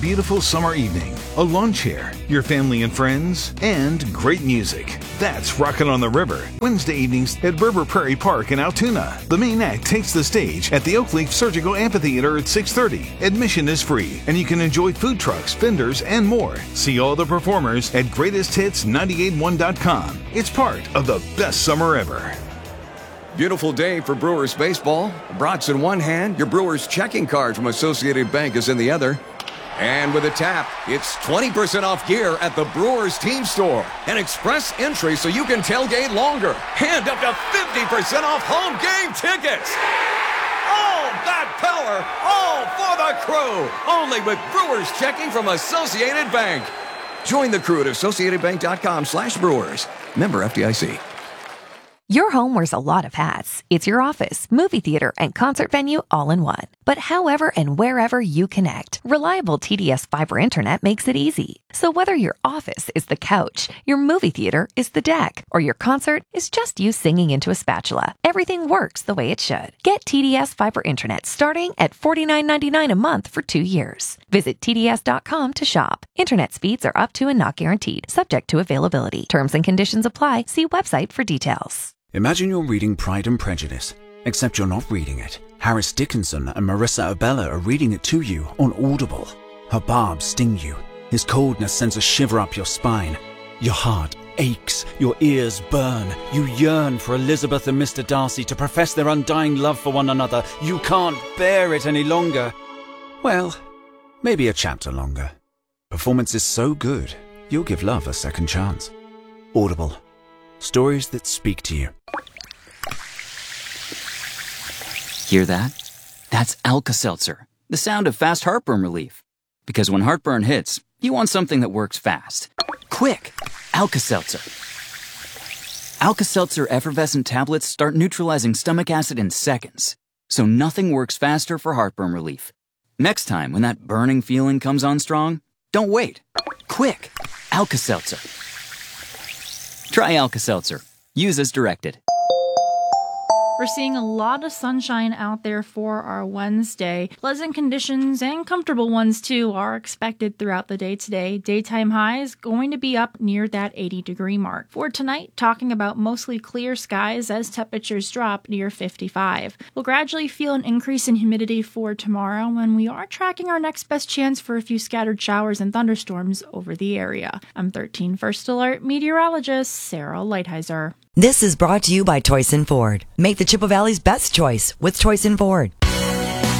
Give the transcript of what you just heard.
beautiful summer evening, a lawn chair, your family and friends, and great music. That's Rockin' on the River, Wednesday evenings at Berber Prairie Park in Altoona. The main act takes the stage at the Oakleaf Surgical Amphitheater at 6:30. Admission is free, and you can enjoy food trucks, vendors, and more. See all the performers at greatesthits981.com. It's part of the best summer ever. Beautiful day for Brewers baseball. Brats in one hand, your Brewers checking card from Associated Bank is in the other. And with a tap, it's 20% off gear at the Brewers team store. An express entry so you can tailgate longer. And up to 50% off home game tickets. All that power, all for the crew. Only with Brewers checking from Associated Bank. Join the crew at AssociatedBank.com/Brewers. Member FDIC. Your home wears a lot of hats. It's your office, movie theater, and concert venue all in one. But however and wherever you connect, reliable TDS fiber internet makes it easy. So whether your office is the couch, your movie theater is the deck, or your concert is just you singing into a spatula, everything works the way it should. Get TDS fiber internet starting at $49.99 a month for 2 years. Visit TDS.com to shop. Internet speeds are up to and not guaranteed, subject to availability. Terms and conditions apply. See website for details. Imagine you're reading Pride and Prejudice, except you're not reading it. Harris Dickinson and Marissa Abella are reading it to you on Audible. Her barbs sting you. His coldness sends a shiver up your spine. Your heart aches, your ears burn. You yearn for Elizabeth and Mr. Darcy to profess their undying love for one another. You can't bear it any longer. Well, maybe a chapter longer. Performance is so good, you'll give love a second chance. Audible. Stories that speak to you. Hear that? That's Alka-Seltzer, the sound of fast heartburn relief. Because when heartburn hits, you want something that works fast. Quick! Alka-Seltzer. Alka-Seltzer effervescent tablets start neutralizing stomach acid in seconds. So nothing works faster for heartburn relief. Next time when that burning feeling comes on strong, don't wait. Quick! Alka-Seltzer. Try Alka-Seltzer. Use as directed. We're seeing a lot of sunshine out there for our Wednesday. Pleasant conditions and comfortable ones too are expected throughout the day today. Daytime highs going to be up near that 80-degree mark. For tonight, talking about mostly clear skies as temperatures drop near 55. We'll gradually feel an increase in humidity for tomorrow when we are tracking our next best chance for a few scattered showers and thunderstorms over the area. I'm 13 First Alert meteorologist Sarah Lighthizer. This is brought to you by Toyson Ford. Make the Chippewa Valley's best choice with Toyson Ford.